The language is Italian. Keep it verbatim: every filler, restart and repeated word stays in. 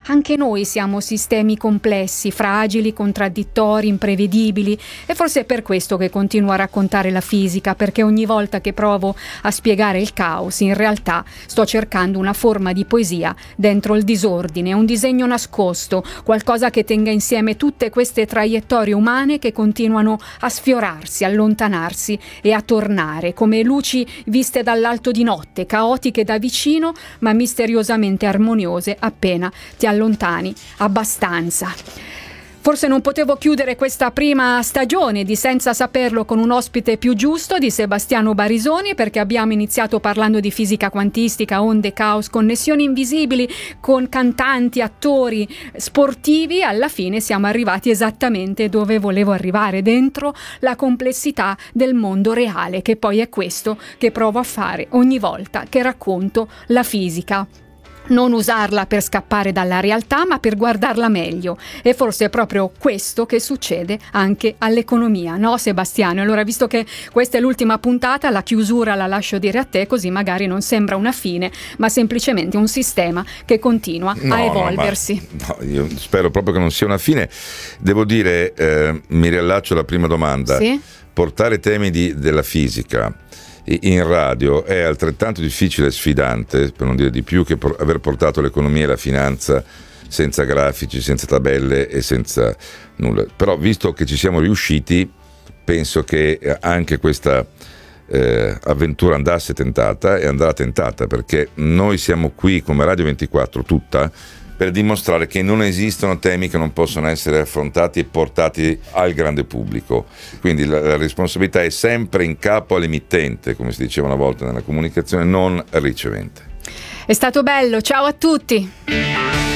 anche noi siamo sistemi complessi, fragili, contraddittori, imprevedibili, e forse è per questo che continuo a raccontare la fisica, perché ogni volta che provo a spiegare il caos, in realtà sto cercando una forma di poesia dentro il disordine, un disegno nascosto, qualcosa che tenga insieme tutte queste traiettorie umane che continuano a sfiorarsi, allontanarsi e a tornare, come luci viste dall'alto di notte, caotiche da vicino, ma misteriosamente armoniose appena ti allontani abbastanza. Forse non potevo chiudere questa prima stagione di Senza Saperlo con un ospite più giusto di Sebastiano Barisoni, perché abbiamo iniziato parlando di fisica quantistica, onde, caos, connessioni invisibili con cantanti, attori, sportivi. Alla fine siamo arrivati esattamente dove volevo arrivare, dentro la complessità del mondo reale, che poi è questo che provo a fare ogni volta che racconto la fisica. Non usarla per scappare dalla realtà, ma per guardarla meglio. E forse è proprio questo che succede anche all'economia, no Sebastiano? Allora, visto che questa è l'ultima puntata, la chiusura la lascio dire a te, così magari non sembra una fine, ma semplicemente un sistema che continua no, a evolversi. No, no, io spero proprio che non sia una fine. Devo dire, eh, mi riallaccio alla prima domanda. Sì? Portare temi di, della fisica in radio è altrettanto difficile e sfidante, per non dire di più, che por- aver portato l'economia e la finanza senza grafici, senza tabelle e senza nulla. Però, visto che ci siamo riusciti, penso che anche questa eh, avventura andasse tentata, e andrà tentata, perché noi siamo qui come Radio ventiquattro tutta per dimostrare che non esistono temi che non possono essere affrontati e portati al grande pubblico. Quindi la, la responsabilità è sempre in capo all'emittente, come si diceva una volta nella comunicazione, non al ricevente. È stato bello, ciao a tutti!